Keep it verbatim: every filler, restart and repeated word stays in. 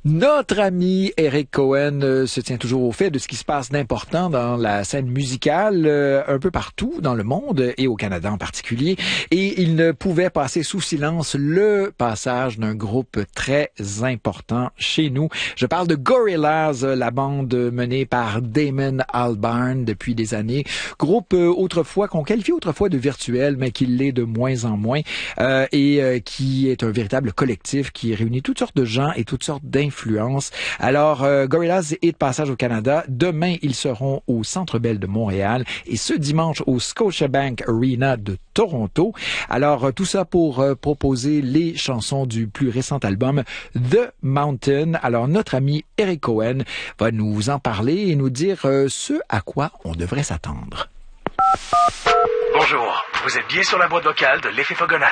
Notre ami Eric Cohen euh, se tient toujours au fait de ce qui se passe d'important dans la scène musicale euh, un peu partout dans le monde et au Canada en particulier. Et il ne pouvait passer sous silence le passage d'un groupe très important chez nous. Je parle de Gorillaz, la bande menée par Damon Albarn depuis des années. Groupe euh, autrefois qu'on qualifie autrefois de virtuel, mais qui l'est de moins en moins euh, et euh, qui est un véritable collectif qui réunit toutes sortes de gens et toutes sortes d'influences. Alors, euh, Gorillaz est de passage au Canada. Demain, ils seront au Centre Bell de Montréal et ce dimanche au Scotiabank Arena de Toronto. Alors, euh, tout ça pour euh, proposer les chansons du plus récent album, The Mountain. Alors, notre ami Eric Cohen va nous en parler et nous dire euh, ce à quoi on devrait s'attendre. Bonjour, vous êtes bien sur la boîte vocale de l'Effet Fogonade.